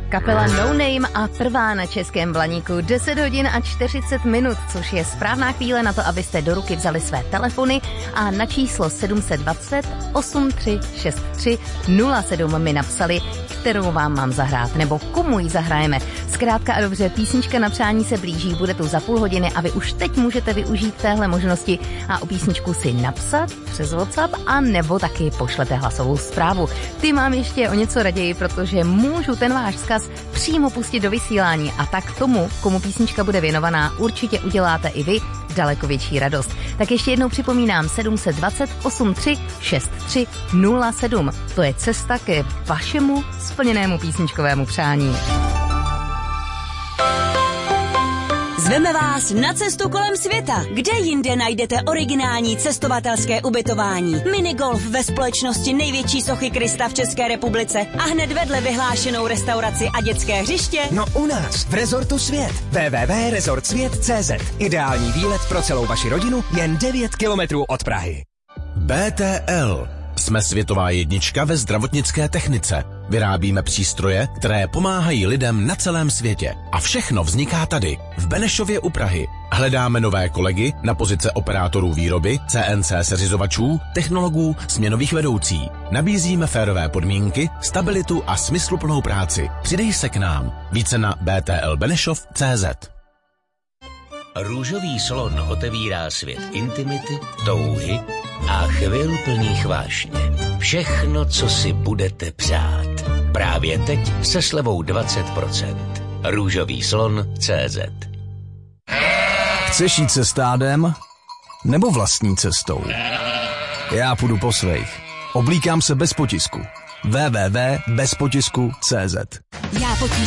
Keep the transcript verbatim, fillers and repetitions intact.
Kapela No Name a prvá na Českém Blaníku. deset hodin a čtyřicet minut, což je správná chvíle na to, abyste do ruky vzali své telefony a na číslo sedm set dvacet osm tři šest tři nula sedm mi napsali, kterou vám mám zahrát, nebo komu ji zahrajeme. Zkrátka a dobře, písnička na přání se blíží, bude tu za půl hodiny a vy už teď můžete využít téhle možnosti a o písničku si napsat přes WhatsApp a nebo taky pošlete hlasovou zprávu. Ty mám ještě o něco raději, protože můžu ten váš vzkaz přímo pustit do vysílání a tak tomu, komu písnička bude věnovaná, určitě uděláte i vy daleko větší radost. Tak ještě jednou připomínám sedm set dvacet osm tři šest tři nula sedm. To je cesta ke vašemu splněnému písničkovému přání. Zveme vás na cestu kolem světa. Kde jinde najdete originální cestovatelské ubytování? Minigolf ve společnosti největší sochy Krista v České republice a hned vedle vyhlášenou restauraci a dětské hřiště? No u nás, v Rezortu Svět. w w w tečka rezort svět tečka cé zet. Ideální výlet pro celou vaši rodinu jen devět kilometrů od Prahy. bé té el. Jsme světová jednička ve zdravotnické technice. Vyrábíme přístroje, které pomáhají lidem na celém světě. A všechno vzniká tady, v Benešově u Prahy. Hledáme nové kolegy na pozice operátorů výroby, cé en cé seřizovačů, technologů, směnových vedoucí. Nabízíme férové podmínky, stabilitu a smysluplnou práci. Přidej se k nám. Více na bé té el benešov tečka cé zet. Růžový slon otevírá svět intimity, touhy a chvil plných vášně. Všechno, co si budete přát. Právě teď se slevou dvacet procent. Růžový slon tečka cé zet. Chceš jít se stádem? Nebo vlastní cestou? Já půjdu po svých. Oblíkám se bez potisku. w w w tečka bez potisku tečka cé zet. Já potíž